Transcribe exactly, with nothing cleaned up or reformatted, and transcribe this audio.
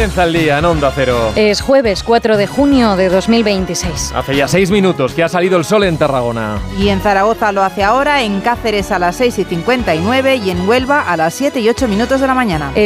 Comienza el día en Onda Cero. Es jueves cuatro de junio de dos mil veintiséis. Hace ya seis minutos que ha salido el sol en Tarragona. Y en Zaragoza lo hace ahora, en Cáceres a las seis y cincuenta y nueve y en Huelva a las siete y ocho minutos de la mañana.